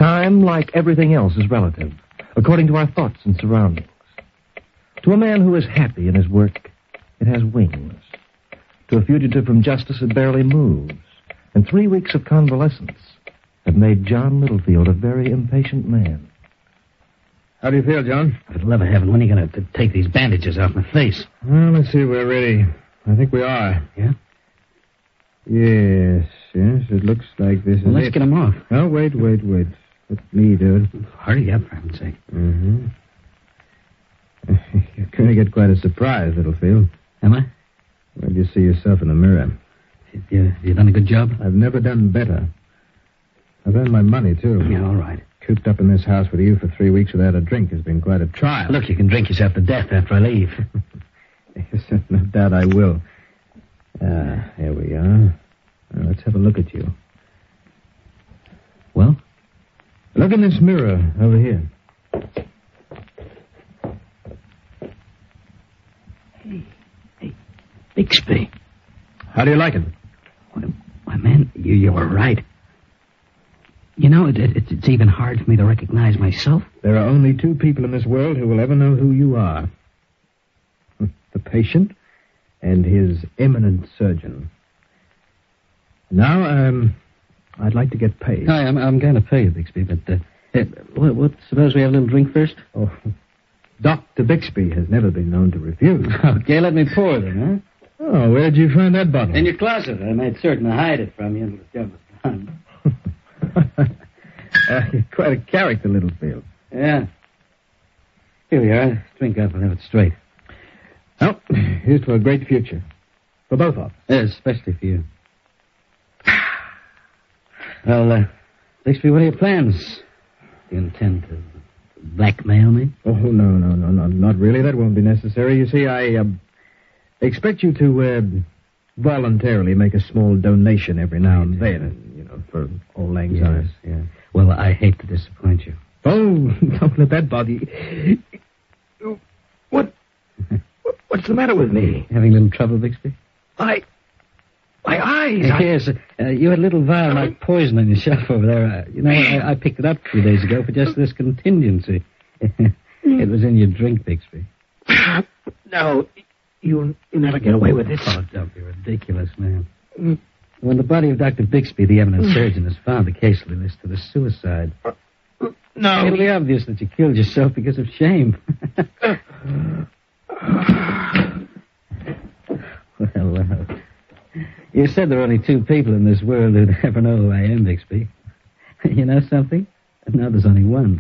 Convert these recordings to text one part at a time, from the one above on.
Time, like everything else, is relative, according to our thoughts and surroundings. To a man who is happy in his work, it has wings. To a fugitive from justice, it barely moves. And 3 weeks of convalescence have made John Littlefield a very impatient man. How do you feel, John? For the love of heaven, when are you going to take these bandages off my face? Well, let's see if we're ready. I think we are. Yeah? Yes, it looks like this is Let's get them off. Oh, wait. Let me do it. Hurry up, for heaven's sake. Mm-hmm. You're going to get quite a surprise, Littlefield. Am I? When you see yourself in the mirror. You done a good job? I've never done better. I've earned my money, too. Yeah, all right. Cooped up in this house with you for 3 weeks without a drink has been quite a trial. Look, you can drink yourself to death after I leave. Yes, no doubt I will. Here we are. Now, let's have a look at you. Well? Look in this mirror over here. Hey, Bixby. How do you like it? Why, man, you were right. You know, it's even hard for me to recognize myself. There are only 2 people in this world who will ever know who you are. The patient and his eminent surgeon. Now, I'd like to get paid. I'm going to pay you, Bixby, but suppose we have a little drink first? Oh, Dr. Bixby has never been known to refuse. Okay, let me pour them, huh? Oh, where'd you find that bottle? In your closet. I made certain to hide it from you until the job was done. You're quite a character, Littlefield. Yeah. Here we are. Drink up and have it straight. Well, here's to a great future. For both of us. Yes, especially for you. Well, Bixby, what are your plans? Do you intend to blackmail me? Oh, no, not really. That won't be necessary. You see, I expect you to voluntarily make a small donation every now and then, for old Lang Syne. Yeah. Well, I hate to disappoint you. Oh, don't let that bother you. What's the matter with me? Having a little trouble, Bixby? My eyes. Yes, you had a little vial like poison on your shelf over there. I picked it up a few days ago for just this contingency. It was in your drink, Bixby. No, you'll never get away with this. Oh, don't be ridiculous, man. When the body of Dr. Bixby, the eminent surgeon, is found, the case will be listed as suicide. No. It'll be obvious that you killed yourself because of shame. Well. You said there are only 2 people in this world who'd ever know who I am, Bixby. You know something? Now there's only one.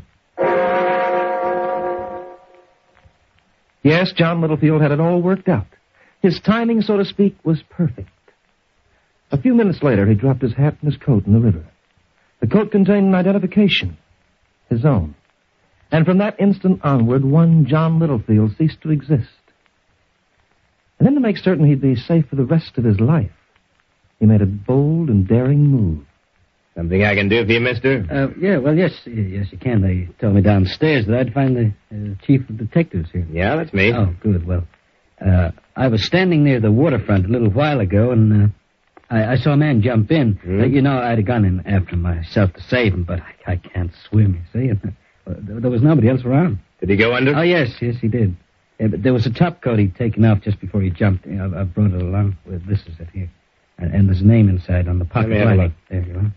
Yes, John Littlefield had it all worked out. His timing, so to speak, was perfect. A few minutes later, he dropped his hat and his coat in the river. The coat contained an identification, his own. And from that instant onward, one John Littlefield ceased to exist. And then to make certain he'd be safe for the rest of his life, he made a bold and daring move. Something I can do for you, mister? Yes, you can. They told me downstairs that I'd find the chief of detectives here. Yeah, that's me. Oh, good. Well, I was standing near the waterfront a little while ago, and I saw a man jump in. I'd have gone in after him myself to save him, but I can't swim, you see. And, there was nobody else around. Did he go under? Oh, yes, he did. Yeah, but there was a top coat he'd taken off just before he jumped. I brought it along. Well, this is it here. And there's a name inside on the pocket. Let me have a look. There you are.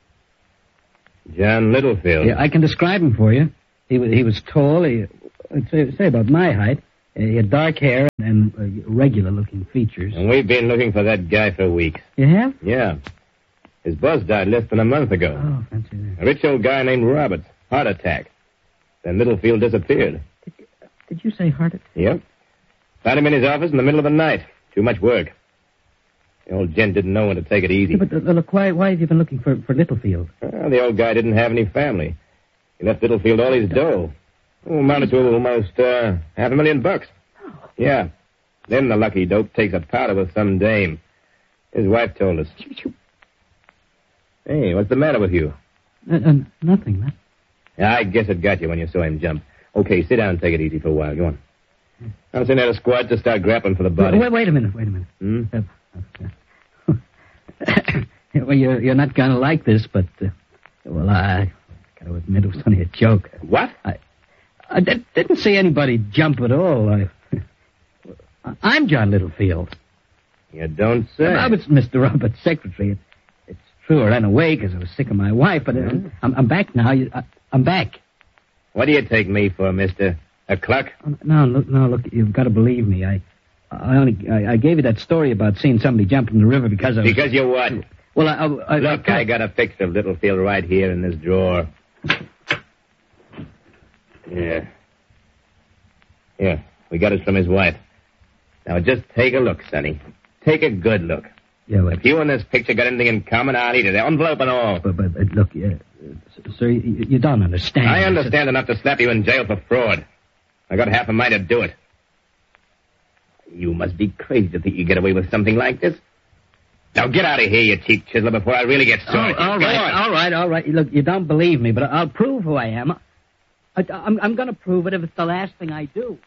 John Littlefield. Yeah, I can describe him for you. He was tall. I'd say about my height. He had dark hair and regular-looking features. And we've been looking for that guy for weeks. You have? Yeah. His boss died less than a month ago. Oh, fancy that. A rich old guy named Roberts. Heart attack. Then Littlefield disappeared. Did you say heart attack? Yep. Found him in his office in the middle of the night. Too much work. The old gent didn't know when to take it easy. Yeah, but look, why have you been looking for Littlefield? Well, the old guy didn't have any family. He left Littlefield all his dough. Amounted to almost $500,000. Oh. Yeah. Then the lucky dope takes a powder with some dame. His wife told us. Hey, what's the matter with you? Nothing, man. I guess it got you when you saw him jump. Okay, sit down and take it easy for a while. Go on. I'll send out a squad to start grappling for the body. Wait a minute. Hmm? Well, you're not going to like this, but, I gotta admit it was only a joke. What? I didn't see anybody jump at all. I'm John Littlefield. You don't say. I was Mr. Roberts' secretary. It's true I ran away because I was sick of my wife, but I'm back now. I'm back. What do you take me for, mister? A clerk? No, look, you've got to believe me. I gave you that story about seeing somebody jump in the river because I was... Because you what? Well, Look, I got a picture of Littlefield right here in this drawer. Yeah. Yeah, we got it from his wife. Now, just take a look, Sonny. Take a good look. Yeah, well, if you and this picture got anything in common, I'll eat it. Envelope and all. But look, sir, you don't understand. I understand enough to slap you in jail for fraud. I got half a mind to do it. You must be crazy to think you get away with something like this. Now get out of here, you cheap chiseler, before I really get started. All right. Look, you don't believe me, but I'll prove who I am. I'm going to prove it if it's the last thing I do.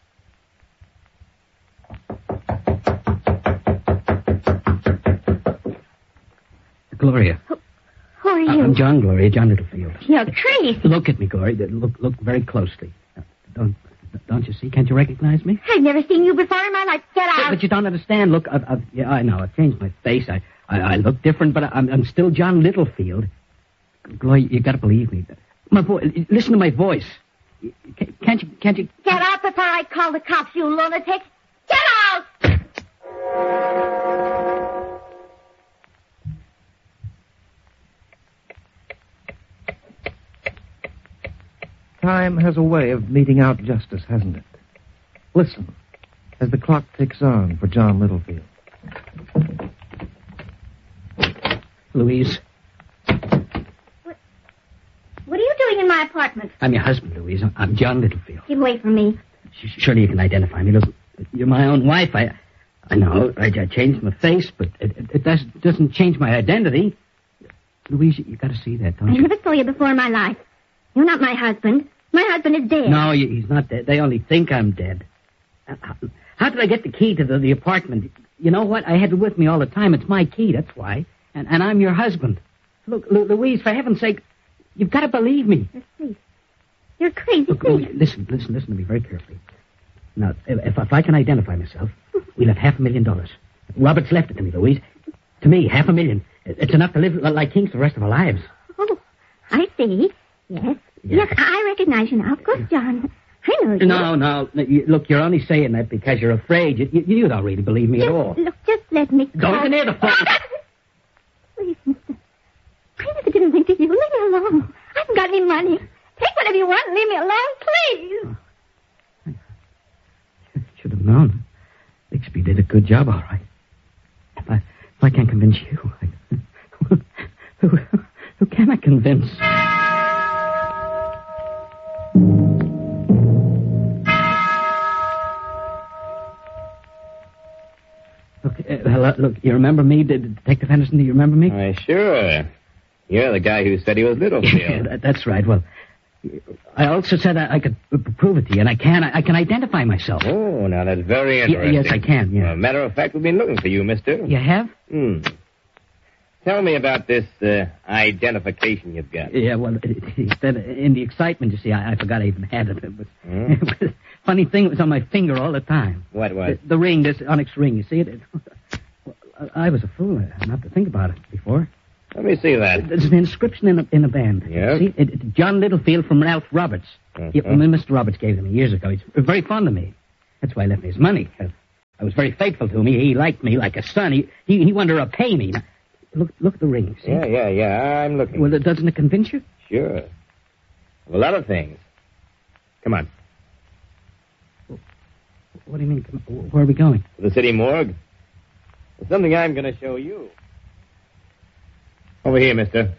Gloria. Who are you? I'm John, Gloria, John Littlefield. You're crazy. Look at me, Gloria. Look very closely. Don't you see? Can't you recognize me? I've never seen you before in my life. Get out. But you don't understand. Look, I know. I've changed my face. I look different, but I'm still John Littlefield. Gloria, you got to believe me. My voice. Listen to my voice. Can't you? Get out before I call the cops, you lunatic. Get out! Time has a way of meting out justice, hasn't it? Listen, as the clock ticks on for John Littlefield. Louise. What are you doing in my apartment? I'm your husband, Louise. I'm John Littlefield. Get away from me. Surely you can identify me. Look, you're my own wife. I know. I changed my face, but it doesn't change my identity. Louise, you got to see that, don't you? I never saw you before in my life. You're not my husband. My husband is dead. No, he's not dead. They only think I'm dead. How did I get the key to the apartment? You know what? I had it with me all the time. It's my key, that's why. And I'm your husband. Look, Louise, for heaven's sake, you've got to believe me. You're crazy. Look, listen to me very carefully. Now, if I can identify myself, we'll have $500,000. Roberts left it to me, Louise. To me, $500,000. It's enough to live like kings the rest of our lives. Oh, I see. Yes, I recognize you now. Of course, John. I know you. No. Look, you're only saying that because you're afraid. You don't really believe me at all. Look, just let me go. Don't near the phone. Please, mister. I never didn't think of you. Leave me alone. I haven't got any money. Take whatever you want and leave me alone, please. Should have known. Bixby did a good job, all right. If I can't convince you, who can I convince? Look, you remember me, Detective Henderson? Do you remember me? Why, sure. You're the guy who said he was Littlefield. Yeah, that's right. Well, I also said I could prove it to you, and I can identify myself. Oh, now that's very interesting. Yes, I can, yeah. Matter of fact, we've been looking for you, mister. You have? Tell me about this identification you've got. Yeah, well, in the excitement, you see, I forgot I even had it. But funny thing, it was on my finger all the time. What was? The ring, this onyx ring, you see it? I was a fool not to think about it before. Let me see that. There's an inscription in a band. Yeah? See? John Littlefield from Ralph Roberts. Mr. Roberts gave it to me years ago. He's very fond of me. That's why he left me his money. I was very faithful to him. He liked me like a son. He wanted to repay me. Now, look at the ring, see? Yeah. I'm looking. Well, doesn't it convince you? Sure. A lot of things. Come on. What do you mean? Where are we going? To the city morgue. There's something I'm going to show you. Over here, mister.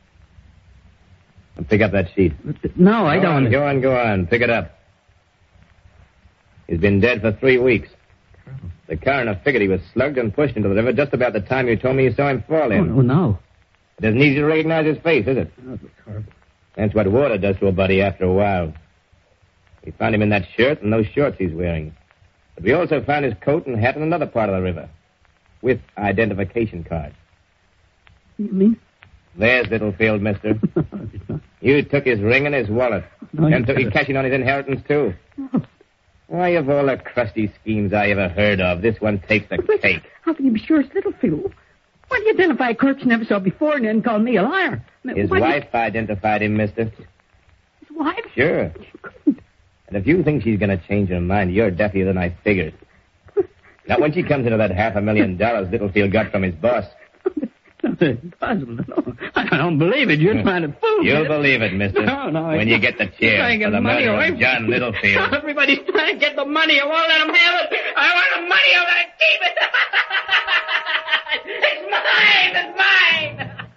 Pick up that sheet. No, I don't. Go on. Pick it up. He's been dead for 3 weeks. The coroner figured he was slugged and pushed into the river just about the time you told me you saw him fall in. Oh, no. It isn't easy to recognize his face, is it? Oh, that's horrible. That's what water does to a body after a while. We found him in that shirt and those shorts he's wearing. But we also found his coat and hat in another part of the river. With identification cards. You mean? There's Littlefield, mister. You took his ring and his wallet. No, And you took his couldn't. cashing on his inheritance, too. No. Why, of all the crusty schemes I ever heard of, this one takes the But cake. how can you be sure it's Littlefield? Why do you identify a clerk you never saw before and then call me a liar? His Why do you- wife identified him, mister. His wife? Sure. And if you think she's going to change her mind, you're deafier than I figured. Now, when she comes into that $500,000 Littlefield got from his boss, That's impossible. No, I don't believe it. You're trying to fool me. you'll believe it, mister. No, when you get the You're trying chair to for get the money murder away of from John me. Littlefield. Everybody's trying to get the money. I won't let them have it. I want the money. I'm going to keep it. It's mine. It's mine.